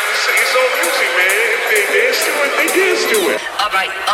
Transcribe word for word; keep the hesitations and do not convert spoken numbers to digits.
It's, it's all music, man. If they dance to it, they dance to it. All right.